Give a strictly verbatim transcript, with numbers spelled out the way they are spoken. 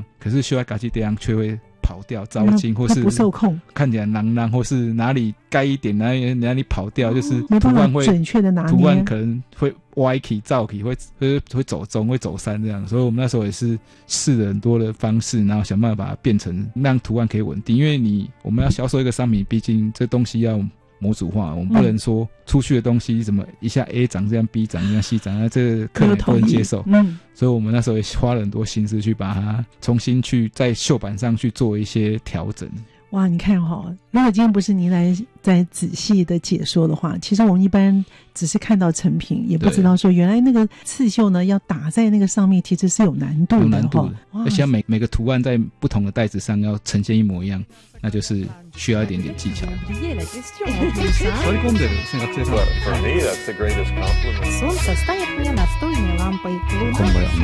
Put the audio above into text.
样，可是修在嘎叽这样却会跑掉糟心，或是不受控， 看起来囊囊，或是哪里盖一点哪里哪里跑掉，哦、就是没办法图案会准确的拿捏， 图案可能会歪起造起，会会会走中会走山这样，所以我们那时候也是试了很多的方式，然后想办法把它变成让图案可以稳定，因为你我们要销售一个商品，毕竟这东西要模组化，我们不能说出去的东西怎么一下 A 长这样 B 长这样 C 长，那这个客人也不能接受。嗯，所以我们那时候也花了很多心思去把它重新去在绣板上去做一些调整。 哇，你看哈、哦，如果今天不是您来再仔细的解说的话，其实我们一般只是看到成品，也不知道说原来那个刺绣呢要打在那个上面，其实是有难度的， 有难度的。而且每每个图案在不同的袋子上要呈现一模一样，那就是需要一点点技巧。 For me, that's the greatest compliment.